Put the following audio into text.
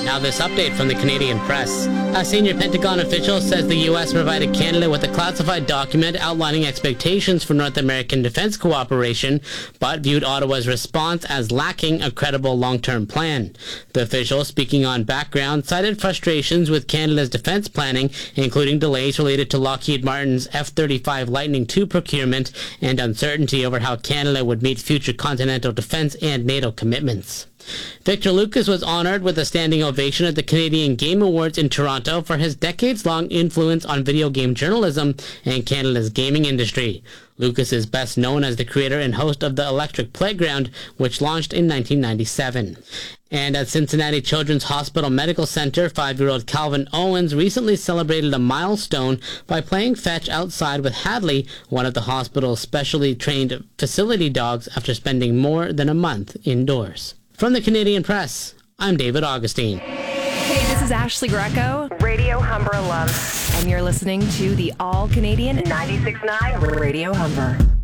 Now this update from the Canadian press. A senior Pentagon official says the U.S. provided Canada with a classified document outlining expectations for North American defense cooperation, but viewed Ottawa's response as lacking a credible long-term plan. The official, speaking on background, cited frustrations with Canada's defense planning, including delays related to Lockheed Martin's F-35 Lightning II procurement and uncertainty over how Canada would meet future continental defense and NATO commitments. Victor Lucas was honored with a standing ovation at the Canadian Game Awards in Toronto for his decades-long influence on video game journalism and Canada's gaming industry. Lucas is best known as the creator and host of the Electric Playground, which launched in 1997. And at Cincinnati Children's Hospital Medical Center, 5-year-old Calvin Owens recently celebrated a milestone by playing fetch outside with Hadley, one of the hospital's specially trained facility dogs, after spending more than a month indoors. From the Canadian Press, I'm David Augustine. Hey, this is Ashley Greco, Radio Humber alum, and you're listening to the All-Canadian 96.9 Radio Humber.